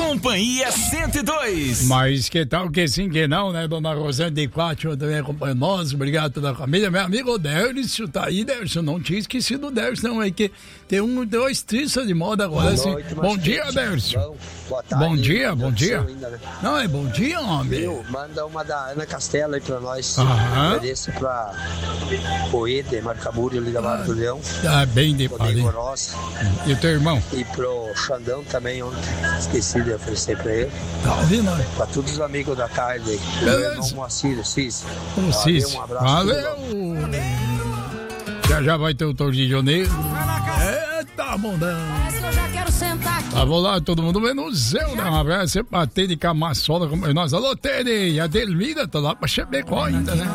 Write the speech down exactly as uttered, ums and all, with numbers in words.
Companhia cento e dois. Mas que tal que sim, que não, né? Dona Rosane de Quatro também acompanha nós. Obrigado pela família. Meu amigo Dércio tá aí, Dércio. Não tinha esquecido o Dércio, não. É que tem um, dois tristes de moda agora. Boa noite, assim. Bom dia, Dércio. Bom, boa tarde. Bom dia, bom dia. Ainda, né? Não, é bom dia, homem. Viu? Manda uma da Ana Castela aí pra nós. Aham. Agradeço pra Poeta, Marcamúrio ali da Vara do Leão. Tá bem de paz. E o teu irmão? E pro Xandão também, ontem. Esqueci de oferecer pra ele. Tá ouvindo? Pra todos os amigos da tarde aí. Beleza. O Moacir, o Cis. O Cis. Um abraço. Valeu. Já já vai ter o Tour de Janeiro. Eita, bondão. Parece que eu já quero sentar aqui. Tá, vamos lá, todo mundo menos eu, né? Uma vez você bater de camassola com nós. Alô, Tere, a Delmira tá lá pra Chapecó ainda, né?